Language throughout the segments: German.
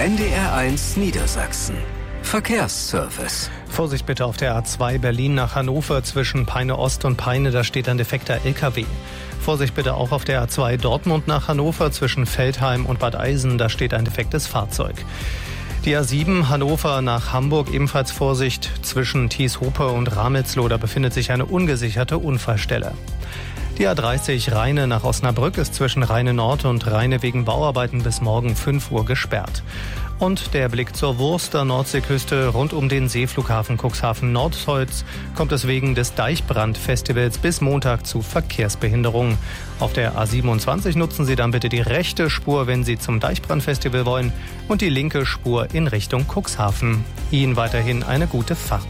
NDR1 Niedersachsen. Verkehrsservice. Vorsicht bitte auf der A2 Berlin nach Hannover zwischen Peine Ost und Peine, da steht ein defekter LKW. Vorsicht bitte auch auf der A2 Dortmund nach Hannover zwischen Veltheim und Bad Eisen, da steht ein defektes Fahrzeug. Die A7 Hannover nach Hamburg, ebenfalls Vorsicht zwischen Thieshope und Ramelsloh, da befindet sich eine ungesicherte Unfallstelle. Die A30 Rheine nach Osnabrück ist zwischen Rheine Nord und Rheine wegen Bauarbeiten bis morgen 5 Uhr gesperrt. Und der Blick zur Wurster Nordseeküste rund um den Seeflughafen Cuxhaven Nordholz kommt es wegen des Deichbrand-Festivals bis Montag zu Verkehrsbehinderungen. Auf der A27 nutzen Sie dann bitte die rechte Spur, wenn Sie zum Deichbrand-Festival wollen, und die linke Spur in Richtung Cuxhaven. Ihnen weiterhin eine gute Fahrt.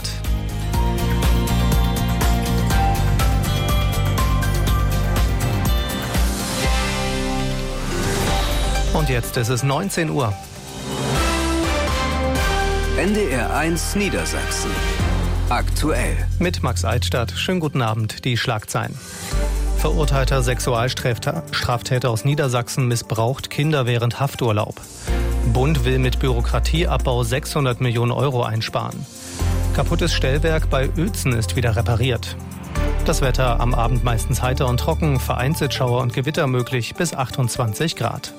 Und jetzt ist es 19 Uhr. NDR1 Niedersachsen. Aktuell. Mit Max Altstadt. Schönen guten Abend. Die Schlagzeilen. Verurteilter Sexualstraftäter aus Niedersachsen missbraucht Kinder während Hafturlaub. Bund will mit Bürokratieabbau 600 Millionen Euro einsparen. Kaputtes Stellwerk bei Uelzen ist wieder repariert. Das Wetter am Abend meistens heiter und trocken, vereinzelt Schauer und Gewitter möglich bis 28 Grad.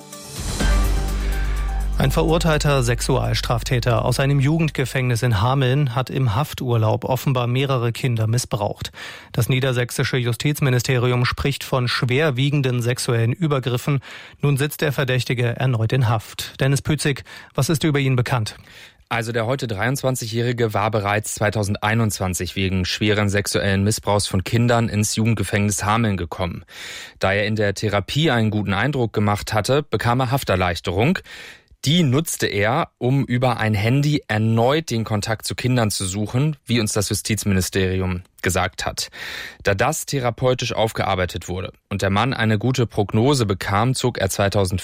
Ein verurteilter Sexualstraftäter aus einem Jugendgefängnis in Hameln hat im Hafturlaub offenbar mehrere Kinder missbraucht. Das niedersächsische Justizministerium spricht von schwerwiegenden sexuellen Übergriffen. Nun sitzt der Verdächtige erneut in Haft. Dennis Pützig, was ist über ihn bekannt? Also der heute 23-Jährige war bereits 2021 wegen schweren sexuellen Missbrauchs von Kindern ins Jugendgefängnis Hameln gekommen. Da er in der Therapie einen guten Eindruck gemacht hatte, bekam er Hafterleichterung. Die nutzte er, um über ein Handy erneut den Kontakt zu Kindern zu suchen, wie uns das Justizministerium gesagt hat. Da das therapeutisch aufgearbeitet wurde und der Mann eine gute Prognose bekam, zog er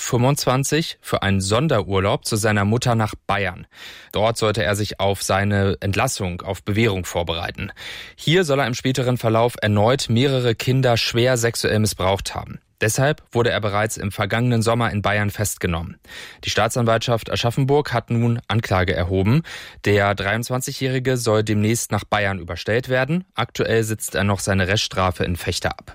2025 für einen Sonderurlaub zu seiner Mutter nach Bayern. Dort sollte er sich auf seine Entlassung, auf Bewährung vorbereiten. Hier soll er im späteren Verlauf erneut mehrere Kinder schwer sexuell missbraucht haben. Deshalb wurde er bereits im vergangenen Sommer in Bayern festgenommen. Die Staatsanwaltschaft Aschaffenburg hat nun Anklage erhoben. Der 23-Jährige soll demnächst nach Bayern überstellt werden. Aktuell sitzt er noch seine Reststrafe in Vechta ab.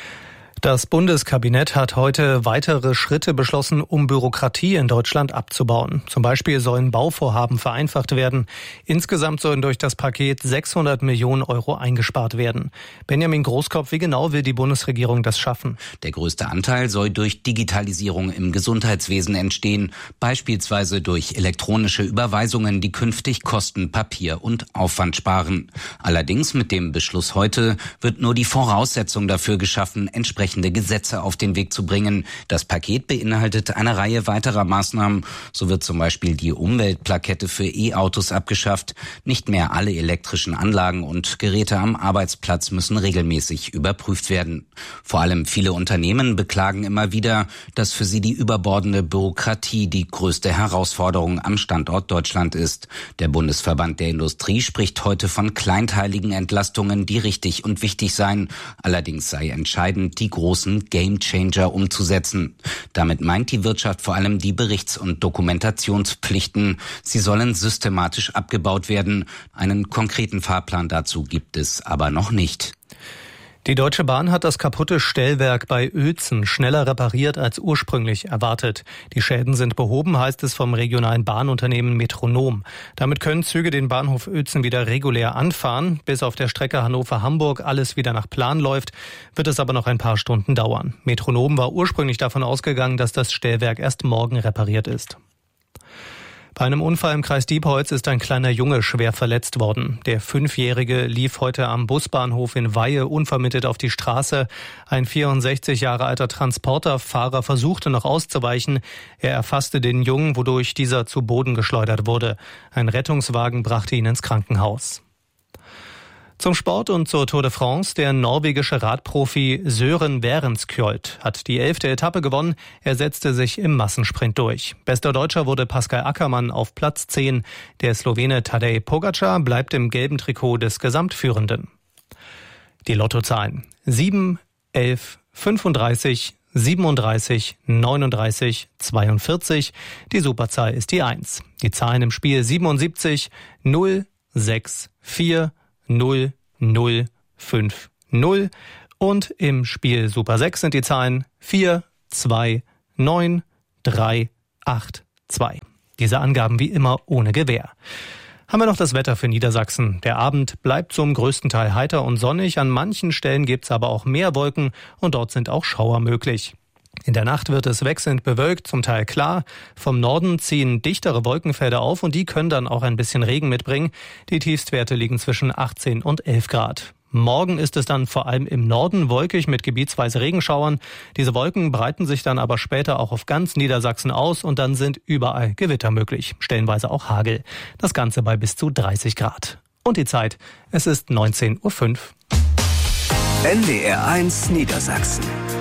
Das Bundeskabinett hat heute weitere Schritte beschlossen, um Bürokratie in Deutschland abzubauen. Zum Beispiel sollen Bauvorhaben vereinfacht werden. Insgesamt sollen durch das Paket 600 Millionen Euro eingespart werden. Benjamin Großkopf, wie genau will die Bundesregierung das schaffen? Der größte Anteil soll durch Digitalisierung im Gesundheitswesen entstehen, beispielsweise durch elektronische Überweisungen, die künftig Kosten, Papier und Aufwand sparen. Allerdings mit dem Beschluss heute wird nur die Voraussetzung dafür geschaffen, entsprechende Gesetze auf den Weg zu bringen. Das Paket beinhaltet eine Reihe weiterer Maßnahmen. So wird zum Beispiel die Umweltplakette für E-Autos abgeschafft. Nicht mehr alle elektrischen Anlagen und Geräte am Arbeitsplatz müssen regelmäßig überprüft werden. Vor allem viele Unternehmen beklagen immer wieder, dass für sie die überbordende Bürokratie die größte Herausforderung am Standort Deutschland ist. Der Bundesverband der Industrie spricht heute von kleinteiligen Entlastungen, die richtig und wichtig seien. Allerdings sei entscheidend, die großen Gamechanger umzusetzen. Damit meint die Wirtschaft vor allem die Berichts- und Dokumentationspflichten. Sie sollen systematisch abgebaut werden. Einen konkreten Fahrplan dazu gibt es aber noch nicht. Die Deutsche Bahn hat das kaputte Stellwerk bei Uelzen schneller repariert als ursprünglich erwartet. Die Schäden sind behoben, heißt es vom regionalen Bahnunternehmen Metronom. Damit können Züge den Bahnhof Uelzen wieder regulär anfahren. Bis auf der Strecke Hannover-Hamburg alles wieder nach Plan läuft, wird es aber noch ein paar Stunden dauern. Metronom war ursprünglich davon ausgegangen, dass das Stellwerk erst morgen repariert ist. Bei einem Unfall im Kreis Diepholz ist ein kleiner Junge schwer verletzt worden. Der 5-Jährige lief heute am Busbahnhof in Weihe unvermittelt auf die Straße. Ein 64 Jahre alter Transporterfahrer versuchte noch auszuweichen. Er erfasste den Jungen, wodurch dieser zu Boden geschleudert wurde. Ein Rettungswagen brachte ihn ins Krankenhaus. Zum Sport und zur Tour de France. Der norwegische Radprofi Søren Werenskjold hat die 11. Etappe gewonnen. Er setzte sich im Massensprint durch. Bester Deutscher wurde Pascal Ackermann auf Platz 10. Der Slowene Tadej Pogačar bleibt im gelben Trikot des Gesamtführenden. Die Lottozahlen: 7, 11, 35, 37 39 42. Die Superzahl ist die 1. Die Zahlen im Spiel 77 0 6 4 0 0 5 0. Und im Spiel Super 6 sind die Zahlen 4 2 9 3 8 2. Diese Angaben wie immer ohne Gewähr. Haben wir noch das Wetter für Niedersachsen. Der Abend bleibt zum größten Teil heiter und sonnig. An manchen Stellen gibt's aber auch mehr Wolken und dort sind auch Schauer möglich. In der Nacht wird es wechselnd bewölkt, zum Teil klar. Vom Norden ziehen dichtere Wolkenfelder auf und die können dann auch ein bisschen Regen mitbringen. Die Tiefstwerte liegen zwischen 18 und 11 Grad. Morgen ist es dann vor allem im Norden wolkig mit gebietsweise Regenschauern. Diese Wolken breiten sich dann aber später auch auf ganz Niedersachsen aus und dann sind überall Gewitter möglich, stellenweise auch Hagel. Das Ganze bei bis zu 30 Grad. Und die Zeit, es ist 19:05 Uhr. NDR 1 Niedersachsen.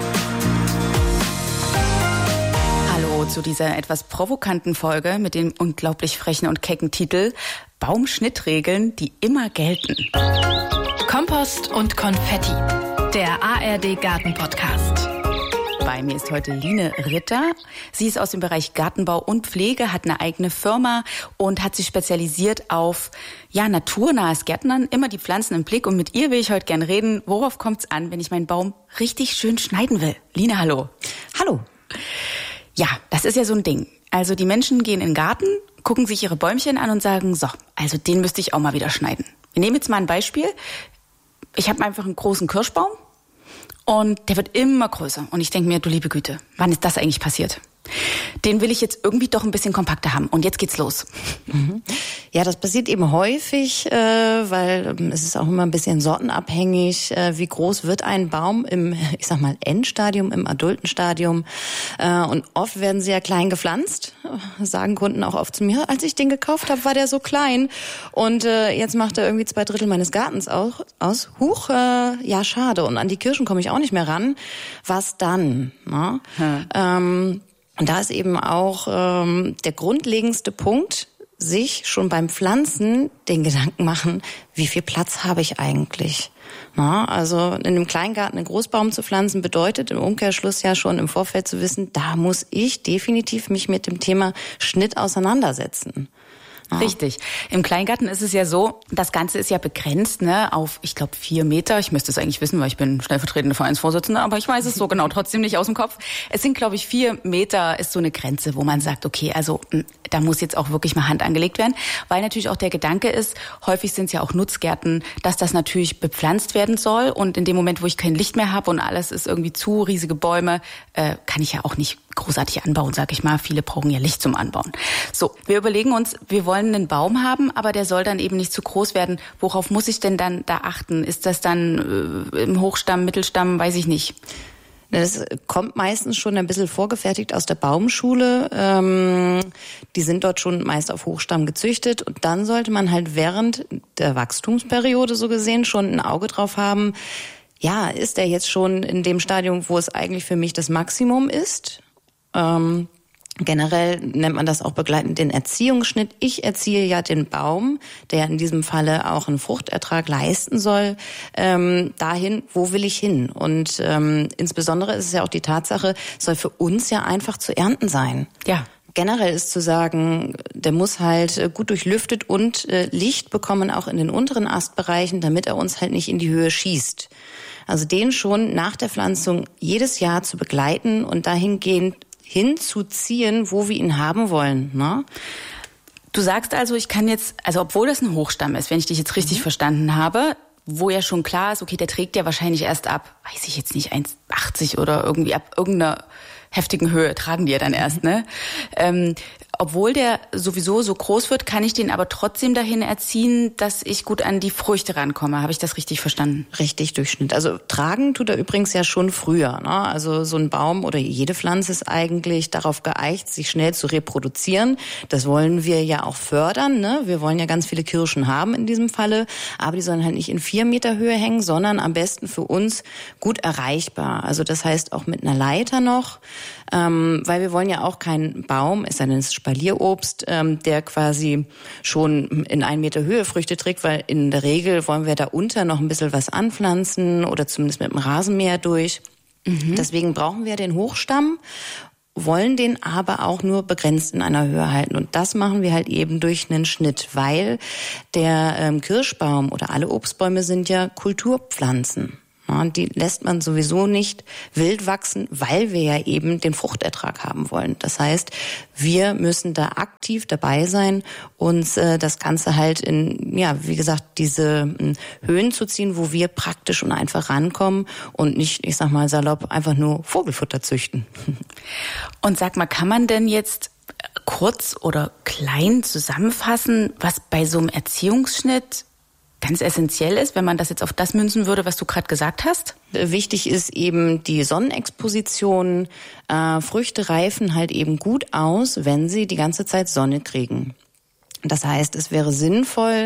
Hallo zu dieser etwas provokanten Folge mit dem unglaublich frechen und kecken Titel Baumschnittregeln, die immer gelten. Kompost und Konfetti, der ARD Garten-Podcast. Bei mir ist heute Line Ritter. Sie ist aus dem Bereich Gartenbau und Pflege, hat eine eigene Firma und hat sich spezialisiert auf naturnahes Gärtnern, immer die Pflanzen im Blick. Und mit ihr will ich heute gerne reden. Worauf kommt es an, wenn ich meinen Baum richtig schön schneiden will? Line, hallo. Hallo. Ja, das ist ja so ein Ding. Also die Menschen gehen in den Garten, gucken sich ihre Bäumchen an und sagen, so, also den müsste ich auch mal wieder schneiden. Wir nehmen jetzt mal ein Beispiel. Ich habe einfach einen großen Kirschbaum und der wird immer größer. Und ich denke mir, du liebe Güte, wann ist das eigentlich passiert? Den will ich jetzt irgendwie doch ein bisschen kompakter haben. Und jetzt geht's los. Ja, das passiert eben häufig, weil es ist auch immer ein bisschen sortenabhängig, wie groß wird ein Baum im, ich sag mal, Endstadium, im adulten Stadium. Und oft werden sie ja klein gepflanzt, sagen Kunden auch oft zu mir, als ich den gekauft habe, war der so klein. Und jetzt macht er irgendwie 2/3 meines Gartens aus. Huch, ja, schade. Und an die Kirschen komme ich auch nicht mehr ran. Was dann? Na? Und da ist eben auch der grundlegendste Punkt, sich schon beim Pflanzen den Gedanken machen, wie viel Platz habe ich eigentlich? Na, also in einem Kleingarten einen Großbaum zu pflanzen bedeutet im Umkehrschluss ja schon im Vorfeld zu wissen, da muss ich definitiv mich mit dem Thema Schnitt auseinandersetzen. Richtig. Im Kleingarten ist es ja so, das Ganze ist ja begrenzt, auf, ich glaube, 4 Meter. Ich müsste es eigentlich wissen, weil ich bin stellvertretende Vereinsvorsitzende, aber ich weiß es so genau trotzdem nicht aus dem Kopf. Es sind, glaube ich, 4 Meter ist so eine Grenze, wo man sagt, okay, also da muss jetzt auch wirklich mal Hand angelegt werden, weil natürlich auch der Gedanke ist, häufig sind es ja auch Nutzgärten, dass das natürlich bepflanzt werden soll und in dem Moment, wo ich kein Licht mehr habe und alles ist irgendwie zu, riesige Bäume, kann ich ja auch nicht großartig anbauen, sag ich mal. Viele brauchen ja Licht zum Anbauen. So, wir überlegen uns, wir wollen einen Baum haben, aber der soll dann eben nicht zu groß werden. Worauf muss ich denn dann da achten? Ist das dann im Hochstamm, Mittelstamm, weiß ich nicht. Das kommt meistens schon ein bisschen vorgefertigt aus der Baumschule. Die sind dort schon meist auf Hochstamm gezüchtet. Und dann sollte man halt während der Wachstumsperiode so gesehen schon ein Auge drauf haben, ja, ist der jetzt schon in dem Stadium, wo es eigentlich für mich das Maximum ist? Generell nennt man das auch begleitend den Erziehungsschnitt. Ich erziehe ja den Baum, der in diesem Falle auch einen Fruchtertrag leisten soll, dahin, wo will ich hin? Und insbesondere ist es ja auch die Tatsache, es soll für uns ja einfach zu ernten sein. Ja. Generell ist zu sagen, der muss halt gut durchlüftet und Licht bekommen, auch in den unteren Astbereichen, damit er uns halt nicht in die Höhe schießt. Also den schon nach der Pflanzung jedes Jahr zu begleiten und dahingehend hinzuziehen, wo wir ihn haben wollen. Ne? Du sagst also, ich kann jetzt, also obwohl das ein Hochstamm ist, wenn ich dich jetzt richtig verstanden habe, wo ja schon klar ist, okay, der trägt ja wahrscheinlich erst ab, weiß ich jetzt nicht, 1,80 oder irgendwie ab irgendeiner heftigen Höhe tragen die ja dann erst, ne? Obwohl der sowieso so groß wird, kann ich den aber trotzdem dahin erziehen, dass ich gut an die Früchte rankomme. Habe ich das richtig verstanden? Richtig, Durchschnitt. Also tragen tut er übrigens ja schon früher. Ne? Also so ein Baum oder jede Pflanze ist eigentlich darauf geeicht, sich schnell zu reproduzieren. Das wollen wir ja auch fördern. Ne? Wir wollen ja ganz viele Kirschen haben in diesem Falle. Aber die sollen halt nicht in 4 Meter Höhe hängen, sondern am besten für uns gut erreichbar. Also das heißt auch mit einer Leiter noch. Weil wir wollen ja auch keinen Baum, es sei denn, es ist Spalierobst, der quasi schon in 1 Meter Höhe Früchte trägt, weil in der Regel wollen wir da unter noch ein bisschen was anpflanzen oder zumindest mit dem Rasenmäher durch. Deswegen brauchen wir den Hochstamm, wollen den aber auch nur begrenzt in einer Höhe halten. Und das machen wir halt eben durch einen Schnitt, weil der Kirschbaum oder alle Obstbäume sind ja Kulturpflanzen. Ja, und die lässt man sowieso nicht wild wachsen, weil wir ja eben den Fruchtertrag haben wollen. Das heißt, wir müssen da aktiv dabei sein, uns das Ganze halt in, ja, wie gesagt, diese Höhen zu ziehen, wo wir praktisch und einfach rankommen und nicht, ich sag mal salopp, einfach nur Vogelfutter züchten. Und sag mal, kann man denn jetzt kurz oder klein zusammenfassen, was bei so einem Erziehungsschnitt ganz essentiell ist, wenn man das jetzt auf das münzen würde, was du gerade gesagt hast? Wichtig ist eben die Sonnenexposition. Früchte reifen halt eben gut aus, wenn sie die ganze Zeit Sonne kriegen. Das heißt, es wäre sinnvoll,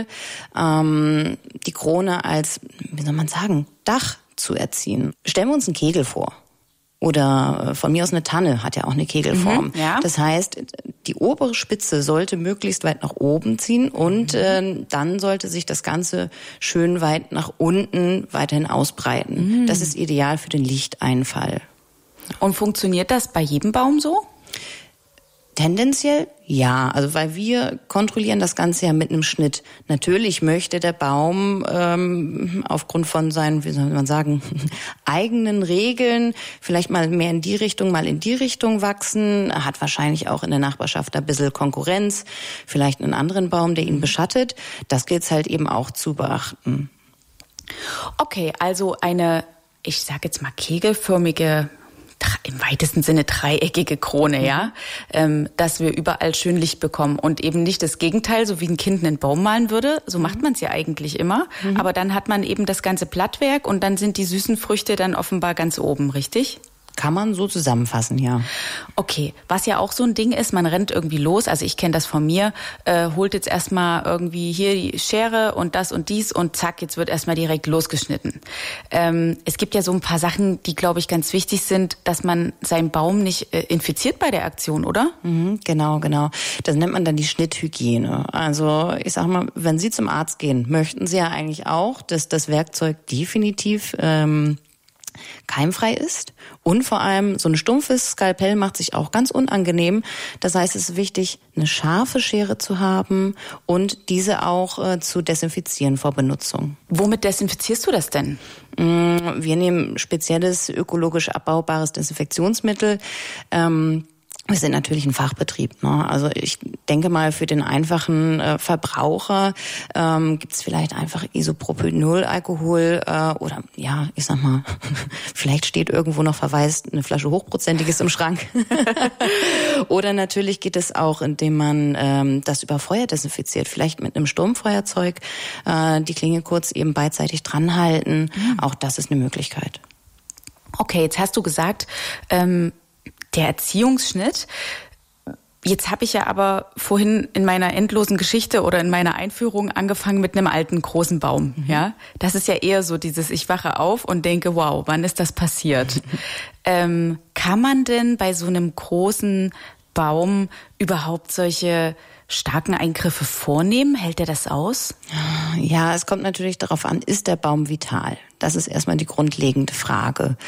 die Krone als, wie soll man sagen, Dach zu erziehen. Stellen wir uns einen Kegel vor. Oder von mir aus eine Tanne hat ja auch eine Kegelform. Ja. Das heißt, die obere Spitze sollte möglichst weit nach oben ziehen und dann sollte sich das Ganze schön weit nach unten weiterhin ausbreiten. Das ist ideal für den Lichteinfall. Und funktioniert das bei jedem Baum so? Tendenziell ja, also weil wir kontrollieren das Ganze ja mit einem Schnitt. Natürlich möchte der Baum aufgrund von seinen, wie soll man sagen, eigenen Regeln vielleicht mal mehr in die Richtung, mal in die Richtung wachsen. Er hat wahrscheinlich auch in der Nachbarschaft ein bisschen Konkurrenz, vielleicht einen anderen Baum, der ihn beschattet. Das gilt es halt eben auch zu beachten. Okay, also eine, ich sage jetzt mal kegelförmige, im weitesten Sinne dreieckige Krone, ja, dass wir überall schön Licht bekommen und eben nicht das Gegenteil, so wie ein Kind einen Baum malen würde, so macht man es ja eigentlich immer, aber dann hat man eben das ganze Blattwerk und dann sind die süßen Früchte dann offenbar ganz oben, richtig? Kann man so zusammenfassen, ja. Okay, was ja auch so ein Ding ist, man rennt irgendwie los, also ich kenne das von mir, holt jetzt erstmal irgendwie hier die Schere und das und dies und zack, jetzt wird erstmal direkt losgeschnitten. Es gibt ja so ein paar Sachen, die, glaube ich, ganz wichtig sind, dass man seinen Baum nicht infiziert bei der Aktion, oder? Genau. Das nennt man dann die Schnitthygiene. Also ich sag mal, wenn Sie zum Arzt gehen, möchten Sie ja eigentlich auch, dass das Werkzeug definitiv keimfrei ist und vor allem so ein stumpfes Skalpell macht sich auch ganz unangenehm. Das heißt, es ist wichtig, eine scharfe Schere zu haben und diese auch zu desinfizieren vor Benutzung. Womit desinfizierst du das denn? Wir nehmen spezielles ökologisch abbaubares Desinfektionsmittel. Wir sind natürlich ein Fachbetrieb, ne? Also ich denke mal, für den einfachen Verbraucher gibt's vielleicht einfach Isopropylenol-Alkohol oder ja, ich sag mal, vielleicht steht irgendwo noch verwaist eine Flasche Hochprozentiges im Schrank. Oder natürlich geht es auch, indem man das über Feuer desinfiziert, vielleicht mit einem Sturmfeuerzeug, die Klinge kurz eben beidseitig dran halten. Auch das ist eine Möglichkeit. Okay, jetzt hast du gesagt, der Erziehungsschnitt. Jetzt habe ich ja aber vorhin in meiner endlosen Geschichte oder in meiner Einführung angefangen mit einem alten großen Baum. Ja, das ist ja eher so dieses: Ich wache auf und denke, wow, wann ist das passiert? Kann man denn bei so einem großen Baum überhaupt solche starken Eingriffe vornehmen? Hält er das aus? Ja, es kommt natürlich darauf an, ist der Baum vital? Das ist erstmal die grundlegende Frage.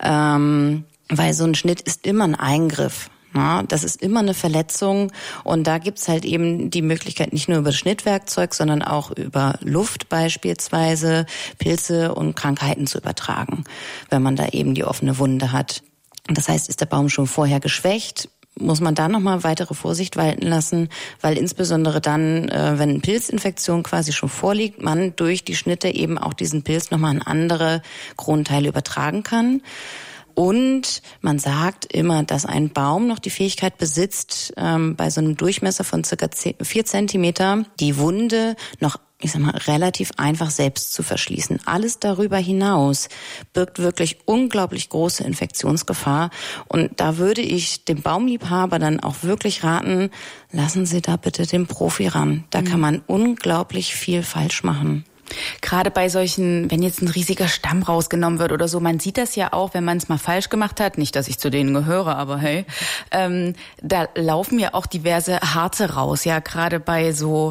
Weil so ein Schnitt ist immer ein Eingriff. Ja, das ist immer eine Verletzung und da gibt's halt eben die Möglichkeit, nicht nur über das Schnittwerkzeug, sondern auch über Luft beispielsweise Pilze und Krankheiten zu übertragen, wenn man da eben die offene Wunde hat. Das heißt, ist der Baum schon vorher geschwächt, muss man da nochmal weitere Vorsicht walten lassen, weil insbesondere dann, wenn eine Pilzinfektion quasi schon vorliegt, man durch die Schnitte eben auch diesen Pilz nochmal an andere Kronenteile übertragen kann. Und man sagt immer, dass ein Baum noch die Fähigkeit besitzt, bei so einem Durchmesser von circa 4 Zentimeter die Wunde noch, ich sag mal, relativ einfach selbst zu verschließen. Alles darüber hinaus birgt wirklich unglaublich große Infektionsgefahr. Und da würde ich dem Baumliebhaber dann auch wirklich raten, lassen Sie da bitte den Profi ran. Da kann man unglaublich viel falsch machen. Gerade bei solchen, wenn jetzt ein riesiger Stamm rausgenommen wird oder so, man sieht das ja auch, wenn man es mal falsch gemacht hat, nicht, dass ich zu denen gehöre, aber hey, da laufen ja auch diverse Harze raus, ja, gerade bei so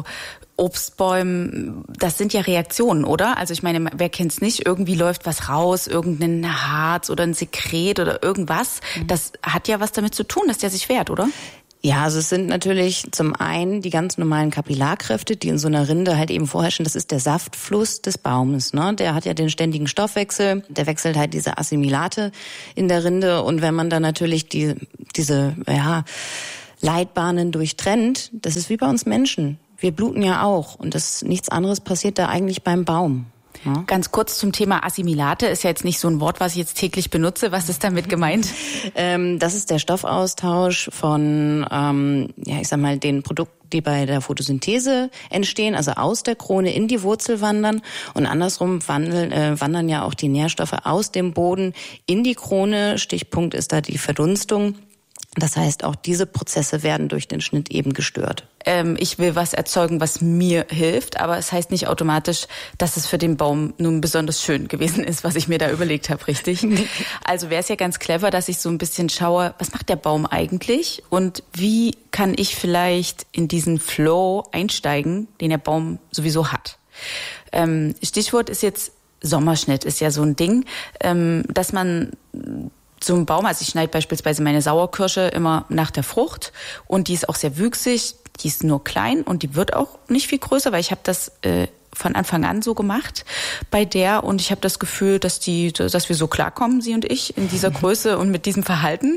Obstbäumen, das sind ja Reaktionen, oder? Also ich meine, wer kennt's nicht? Irgendwie läuft was raus, irgendein Harz oder ein Sekret oder irgendwas. Das hat ja was damit zu tun, dass der sich wehrt, oder? Ja, also es sind natürlich zum einen die ganz normalen Kapillarkräfte, die in so einer Rinde halt eben vorherrschen. Das ist der Saftfluss des Baumes, ne? Der hat ja den ständigen Stoffwechsel, der wechselt halt diese Assimilate in der Rinde. Und wenn man dann natürlich diese Leitbahnen durchtrennt, das ist wie bei uns Menschen. Wir bluten ja auch und nichts anderes passiert da eigentlich beim Baum. Ja. Ganz kurz zum Thema Assimilate, ist ja jetzt nicht so ein Wort, was ich jetzt täglich benutze. Was ist damit gemeint? Das ist der Stoffaustausch von, den Produkten, die bei der Photosynthese entstehen, also aus der Krone in die Wurzel wandern. Und andersrum wandern ja auch die Nährstoffe aus dem Boden in die Krone. Stichpunkt ist da die Verdunstung. Das heißt, auch diese Prozesse werden durch den Schnitt eben gestört. Ich will was erzeugen, was mir hilft, aber es heißt nicht automatisch, dass es für den Baum nun besonders schön gewesen ist, was ich mir da überlegt habe, richtig? Also wäre es ja ganz clever, dass ich so ein bisschen schaue, was macht der Baum eigentlich und wie kann ich vielleicht in diesen Flow einsteigen, den der Baum sowieso hat. Stichwort ist jetzt Sommerschnitt, ist ja so ein Ding, dass man so ein Baum, also ich schneide beispielsweise meine Sauerkirsche immer nach der Frucht und die ist auch sehr wüchsig, die ist nur klein und die wird auch nicht viel größer, weil ich habe das von Anfang an so gemacht bei der und ich habe das Gefühl, dass wir so klarkommen, sie und ich, in dieser Größe und mit diesem Verhalten.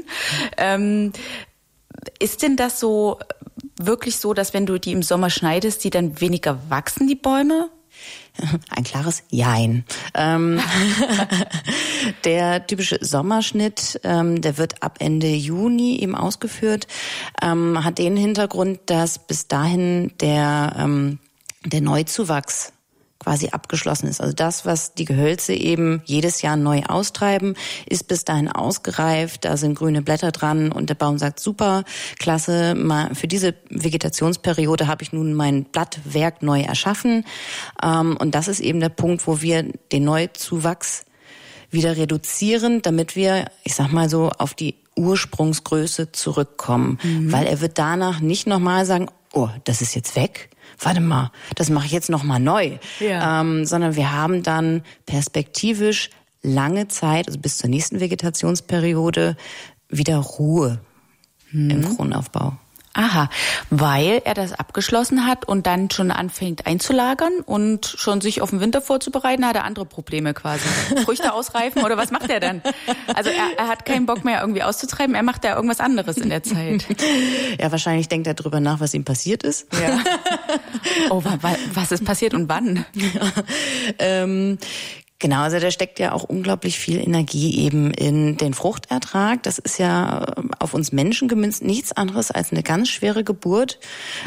Ist denn das so wirklich so, dass wenn du die im Sommer schneidest, die dann weniger wachsen, die Bäume? Ein klares Jein. Der typische Sommerschnitt, der wird ab Ende Juni eben ausgeführt, hat den Hintergrund, dass bis dahin der Neuzuwachs quasi abgeschlossen ist. Also das, was die Gehölze eben jedes Jahr neu austreiben, ist bis dahin ausgereift. Da sind grüne Blätter dran und der Baum sagt, super, klasse, für diese Vegetationsperiode habe ich nun mein Blattwerk neu erschaffen. Und das ist eben der Punkt, wo wir den Neuzuwachs wieder reduzieren, damit wir, ich sag mal so, auf die Ursprungsgröße zurückkommen. Weil er wird danach nicht nochmal sagen, oh, das ist jetzt weg. Warte mal, das mache ich jetzt nochmal neu. Ja. Sondern wir haben dann perspektivisch lange Zeit, also bis zur nächsten Vegetationsperiode, wieder Ruhe im Kronaufbau. Aha, weil er das abgeschlossen hat und dann schon anfängt einzulagern und schon sich auf den Winter vorzubereiten, hat er andere Probleme quasi. Früchte ausreifen oder was macht er dann? Also er hat keinen Bock mehr irgendwie auszutreiben, er macht ja irgendwas anderes in der Zeit. Ja, wahrscheinlich denkt er drüber nach, was ihm passiert ist. Ja. Oh, was ist passiert und wann? Ja, genau, also da steckt ja auch unglaublich viel Energie eben in den Fruchtertrag. Das ist ja auf uns Menschen gemünzt nichts anderes als eine ganz schwere Geburt.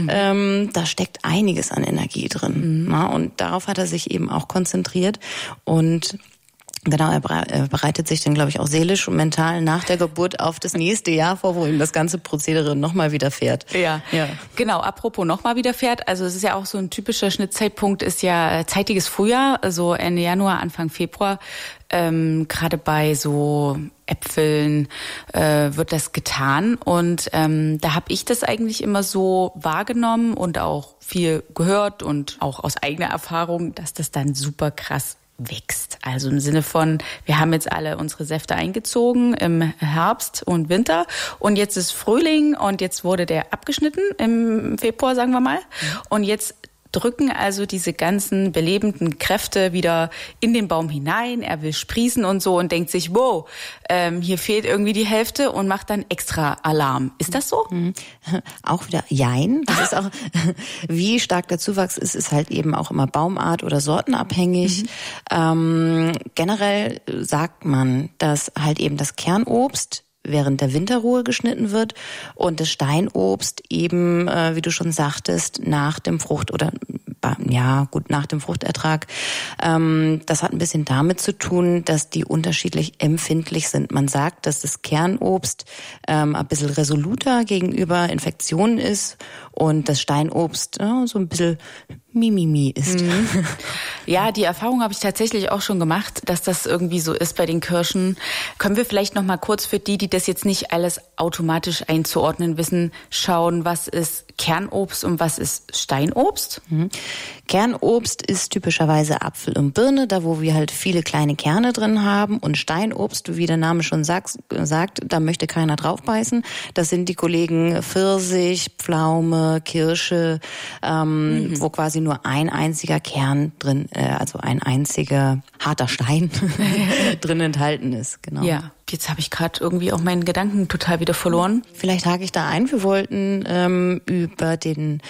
Da steckt einiges an Energie drin. Na, und darauf hat er sich eben auch konzentriert. Und genau, er bereitet sich dann, glaube ich, auch seelisch und mental nach der Geburt auf das nächste Jahr vor, wo ihm das ganze Prozedere nochmal widerfährt. Ja, genau. Apropos nochmal widerfährt, also es ist ja auch so ein typischer Schnittzeitpunkt, ist ja zeitiges Frühjahr, also Ende Januar, Anfang Februar. Gerade bei so Äpfeln wird das getan und da habe ich das eigentlich immer so wahrgenommen und auch viel gehört und auch aus eigener Erfahrung, dass das dann super krass wächst. Also im Sinne von, wir haben jetzt alle unsere Säfte eingezogen im Herbst und Winter und jetzt ist Frühling und jetzt wurde der abgeschnitten im Februar, sagen wir mal. Und jetzt drücken also diese ganzen belebenden Kräfte wieder in den Baum hinein. Er will sprießen und so und denkt sich, wow, hier fehlt irgendwie die Hälfte und macht dann extra Alarm. Ist das so? Auch wieder Jein. Das ist auch, wie stark der Zuwachs ist halt eben auch immer baumart- oder sortenabhängig. Generell sagt man, dass halt eben das Kernobst während der Winterruhe geschnitten wird und das Steinobst eben, wie du schon sagtest, nach dem nach dem Fruchtertrag. Das hat ein bisschen damit zu tun, dass die unterschiedlich empfindlich sind. Man sagt, dass das Kernobst ein bisschen resoluter gegenüber Infektionen ist und das Steinobst so ein bisschen Mimimi ist. Ja, die Erfahrung habe ich tatsächlich auch schon gemacht, dass das irgendwie so ist bei den Kirschen. Können wir vielleicht noch mal kurz für die das jetzt nicht alles automatisch einzuordnen wissen, schauen, was ist Kernobst und was ist Steinobst? Kernobst ist typischerweise Apfel und Birne, da wo wir halt viele kleine Kerne drin haben. Und Steinobst, wie der Name schon sagt, da möchte keiner drauf beißen. Das sind die Kollegen Pfirsich, Pflaume, Kirsche, wo quasi nur ein einziger Kern drin, also ein einziger harter Stein drin enthalten ist. Genau. Ja. Jetzt habe ich gerade irgendwie auch meinen Gedanken total wieder verloren. Vielleicht hake ich da ein. Wir wollten über den